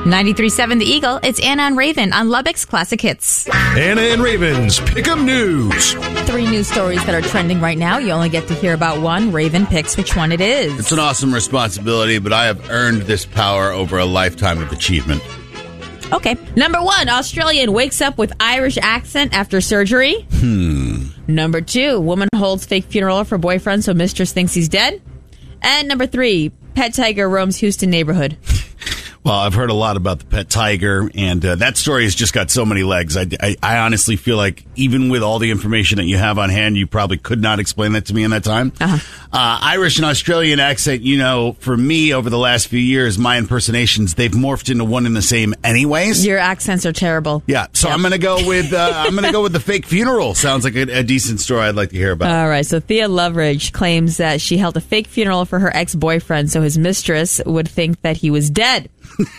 93.7 The Eagle, it's Anna and Raven on Lubbock's Classic Hits. Anna and Raven's Pick'em News. 3 news stories that are trending right now. You only get to hear about one. Raven picks which one it is. It's an awesome responsibility, but I have earned this power over a lifetime of achievement. Okay. Number 1, Australian wakes up with Irish accent after surgery. Number 2, woman holds fake funeral for boyfriend so mistress thinks he's dead. And number 3, pet tiger roams Houston neighborhood. Well, I've heard a lot about the pet tiger, and that story has just got so many legs. I honestly feel like even with all the information that you have on hand, you probably could not explain that to me in that time. Irish and Australian accent, for me over the last few years, my impersonations, they've morphed into one and the same anyways. Your accents are terrible. Yeah, so I'm going to go with the fake funeral. Sounds like a decent story I'd like to hear about. All right, so Thea Loveridge claims that she held a fake funeral for her ex-boyfriend so his mistress would think that he was dead.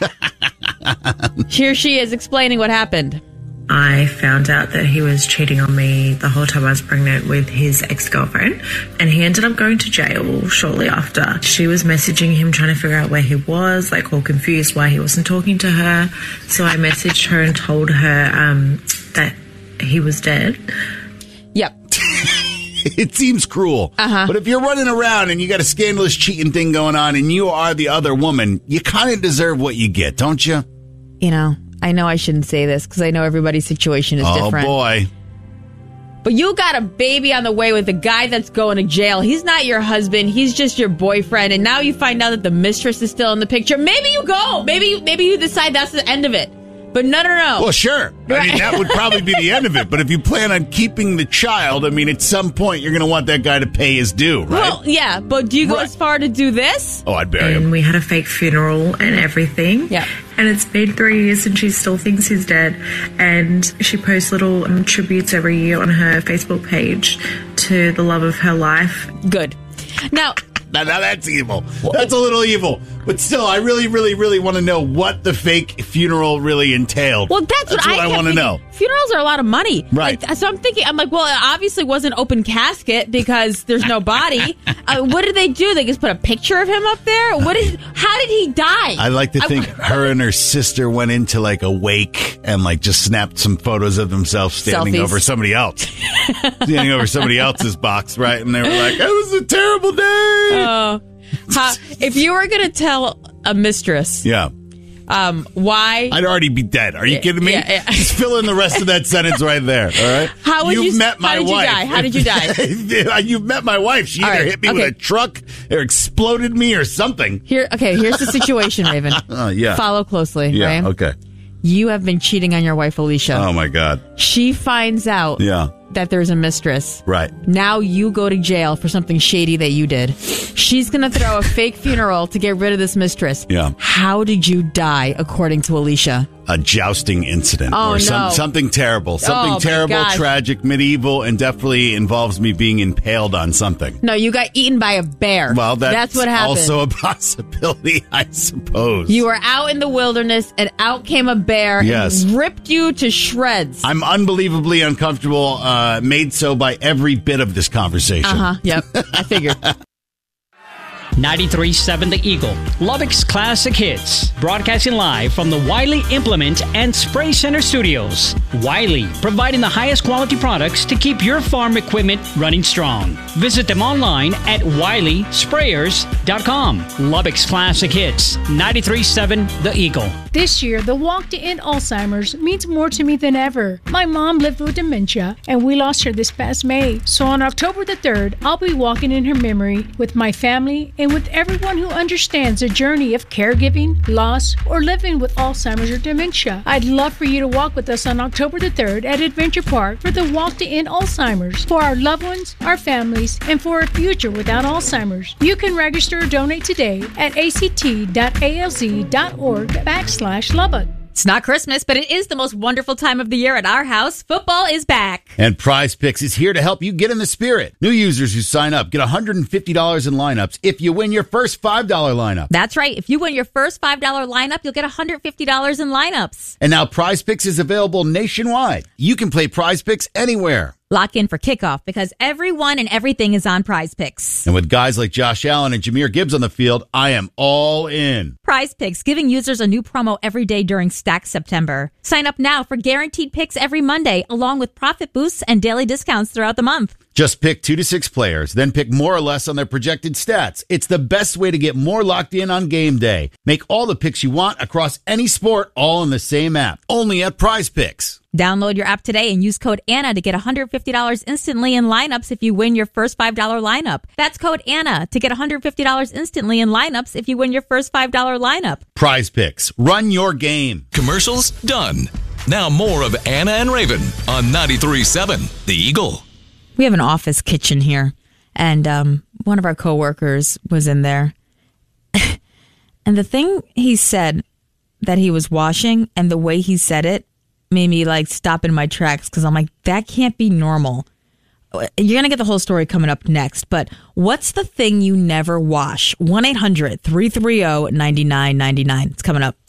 Here she is explaining what happened. I found out that he was cheating on me the whole time I was pregnant with his ex-girlfriend, and he ended up going to jail shortly after. She was messaging him trying to figure out where he was, all confused why he wasn't talking to her. So I messaged her and told her that he was dead. Yep. It seems cruel. But if you're running around and you got a scandalous cheating thing going on and you are the other woman, you kind of deserve what you get, don't you? I know I shouldn't say this because I know everybody's situation is different. Oh, boy. But you got a baby on the way with a guy that's going to jail. He's not your husband. He's just your boyfriend. And now you find out that the mistress is still in the picture. Maybe you go. Maybe you decide that's the end of it. But no. Well, sure. I mean, that would probably be the end of it. But if you plan on keeping the child, at some point, you're going to want that guy to pay his due, right? Well, yeah. But do you go as far to do this? Oh, I'd bury him. And we had a fake funeral and everything. Yeah. And it's been 3 years and she still thinks he's dead. And she posts little tributes every year on her Facebook page to the love of her life. Good. Now that's evil. That's a little evil. But still, I really, really, really want to know what the fake funeral really entailed. Well, that's what I want to know. Funerals are a lot of money. Right. So I'm thinking, well, it obviously wasn't open casket because there's no body. What did they do? They just put a picture of him up there? How did he die? I like to think her and her sister went into a wake and just snapped some photos of themselves standing Selfies. over somebody else. Standing over somebody else's box, right? And they were like, it was a terrible day. If you were going to tell a mistress, why? I'd already be dead. Are you kidding me? Yeah. Just fill in the rest of that sentence right there. All right. You've met my wife. How did you die? You've met my wife. She either hit me with a truck or exploded me or something. Here's the situation, Raven. Follow closely. Yeah. Right? Okay. You have been cheating on your wife, Alicia. Oh my God. She finds out. That there's a mistress. Right. Now you go to jail for something shady that you did. She's going to throw a fake funeral to get rid of this mistress. Yeah. How did you die, according to Alicia? A jousting incident. Oh, or no. something terrible. Something terrible, gosh. tragic, medieval, and definitely involves me being impaled on something. No, you got eaten by a bear. Well, that's what happened. Also a possibility, I suppose. You were out in the wilderness, and out came a bear and ripped you to shreds. I'm unbelievably uncomfortable, made so by every bit of this conversation. Yep. I figured. 93.7 The Eagle, Lubbock's Classic Hits, broadcasting live from the Wiley Implement and Spray Center Studios. Wiley, providing the highest quality products to keep your farm equipment running strong. Visit them online at WileySprayers.com. Lubbock's Classic Hits, 93.7 The Eagle. This year, the walk to end Alzheimer's means more to me than ever. My mom lived with dementia, and we lost her this past May. So on October the 3rd, I'll be walking in her memory with my family and with everyone who understands the journey of caregiving, loss, or living with Alzheimer's or dementia. I'd love for you to walk with us on October the 3rd at Adventure Park for the Walk to End Alzheimer's, for our loved ones, our families, and for a future without Alzheimer's. You can register or donate today at act.alz.org/Lubbock. It's not Christmas, but it is the most wonderful time of the year at our house. Football is back. And Prize Picks is here to help you get in the spirit. New users who sign up get $150 in lineups if you win your first $5 lineup. That's right. If you win your first $5 lineup, you'll get $150 in lineups. And now Prize Picks is available nationwide. You can play Prize Picks anywhere. Lock in for kickoff because everyone and everything is on Prize Picks. And with guys like Josh Allen and Jahmyr Gibbs on the field, I am all in. Prize Picks, giving users a new promo every day during Stack September. Sign up now for guaranteed picks every Monday, along with profit boosts and daily discounts throughout the month. Just pick 2 to 6 players, then pick more or less on their projected stats. It's the best way to get more locked in on game day. Make all the picks you want across any sport, all in the same app. Only at Prize Picks. Download your app today and use code Anna to get $150 instantly in lineups if you win your first $5 lineup. That's code Anna to get $150 instantly in lineups if you win your first $5 lineup. Prize Picks. Run your game. Commercials done. Now more of Anna and Raven on 93.7 The Eagle. We have an office kitchen here, and one of our coworkers was in there. And the thing he said that he was washing and the way he said it made me like stop in my tracks because I'm like, that can't be normal. You're going to get the whole story coming up next, but what's the thing you never wash? 1-800-330-9999. It's coming up.